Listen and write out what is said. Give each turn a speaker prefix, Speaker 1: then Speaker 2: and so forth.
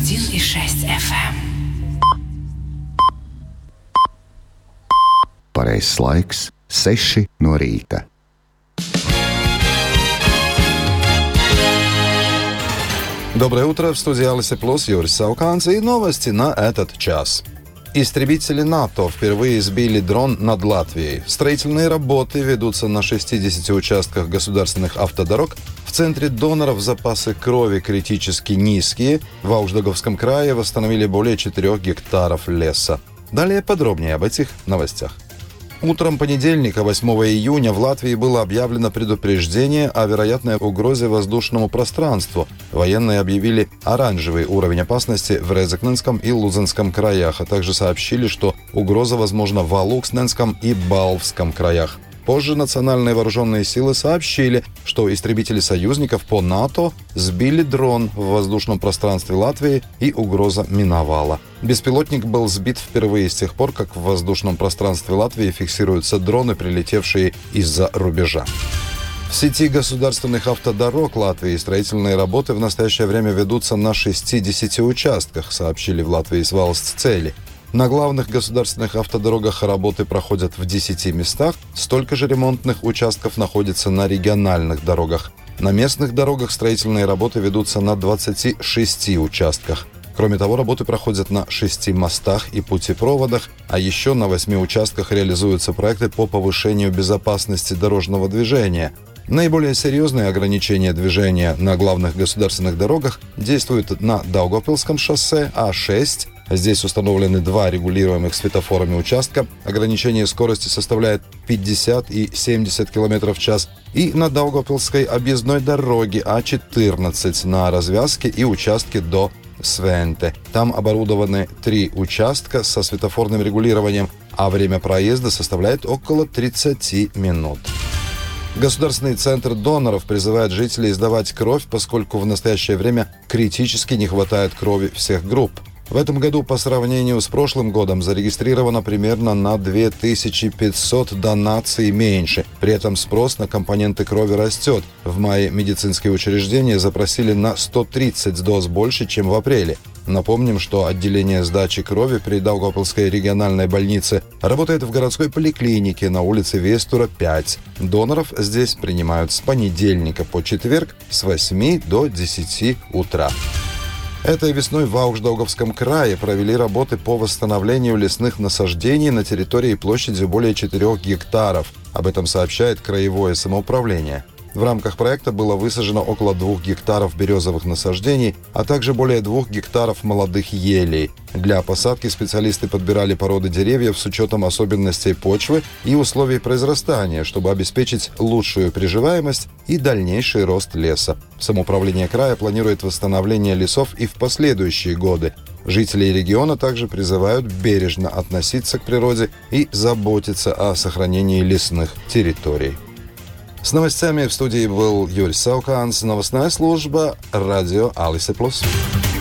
Speaker 1: 101,6 FM.
Speaker 2: Pareizais laiks - 6 no rīta.
Speaker 3: Доброе утро, в студии Алисы Плюс, Юрий Сауканц и новости на этот час. Истребители НАТО впервые сбили дрон над Латвией. Строительные работы ведутся на 60 участках государственных автодорог. В центре доноров запасы крови критически низкие. В Ауждаговском крае восстановили более 4 гектаров леса. Далее подробнее об этих новостях. Утром понедельника, 8 июня, в Латвии было объявлено предупреждение о вероятной угрозе воздушному пространству. Военные объявили оранжевый уровень опасности в Резекненском и Лузенском краях, а также сообщили, что угроза возможна в Алуксненском и Балвском краях. Позже национальные вооруженные силы сообщили, что истребители союзников по НАТО сбили дрон в воздушном пространстве Латвии и угроза миновала. Беспилотник был сбит впервые с тех пор, как в воздушном пространстве Латвии фиксируются дроны, прилетевшие из-за рубежа. В сети государственных автодорог Латвии строительные работы в настоящее время ведутся на 60 участках, сообщили в Латвии Valsts-Ceļi. На главных государственных автодорогах работы проходят в 10 местах, столько же ремонтных участков находится на региональных дорогах. На местных дорогах строительные работы ведутся на 26 участках. Кроме того, работы проходят на 6 мостах и путепроводах, а еще на 8 участках реализуются проекты по повышению безопасности дорожного движения. Наиболее серьезные ограничения движения на главных государственных дорогах действуют на Даугавпилском шоссе А6. Здесь установлены 2 регулируемых светофорами участка. Ограничение скорости составляет 50 и 70 км в час. И на Даугавпилской объездной дороге А14 на развязке и участке до Свенте. Там оборудованы 3 участка со светофорным регулированием, а время проезда составляет около 30 минут. Государственный центр доноров призывает жителей сдавать кровь, поскольку в настоящее время критически не хватает крови всех групп. В этом году по сравнению с прошлым годом зарегистрировано примерно на 2500 донаций меньше. При этом спрос на компоненты крови растет. В мае медицинские учреждения запросили на 130 доз больше, чем в апреле. Напомним, что отделение сдачи крови при Даугавпилской региональной больнице работает в городской поликлинике на улице Вестура, 5. Доноров здесь принимают с понедельника по четверг с 8 до 10 утра. Этой весной в Ауждауговском крае провели работы по восстановлению лесных насаждений на территории площадью более 4 гектаров. Об этом сообщает краевое самоуправление. В рамках проекта было высажено около 2 гектаров березовых насаждений, а также более 2 гектаров молодых елей. Для посадки специалисты подбирали породы деревьев с учетом особенностей почвы и условий произрастания, чтобы обеспечить лучшую приживаемость и дальнейший рост леса. Самоуправление края планирует восстановление лесов и в последующие годы. Жители региона также призывают бережно относиться к природе и заботиться о сохранении лесных территорий. С новостями в студии был Юрий Сауканц, новостная служба радио Алисы Плюс.